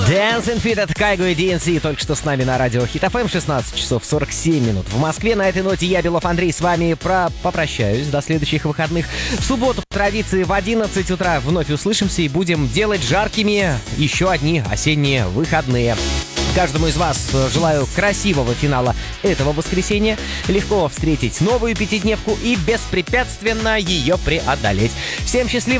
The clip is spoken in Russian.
Dancing Feet от Kygo и DNC только что с нами на радио Хит FM, 16 часов 47 минут. В Москве на этой ноте я, Белов Андрей, с вами попрощаюсь до следующих выходных. В субботу, по традиции, в 11 утра вновь услышимся и будем делать жаркими еще одни осенние выходные. Каждому из вас желаю красивого финала этого воскресенья, легко встретить новую пятидневку и беспрепятственно ее преодолеть. Всем счастливо!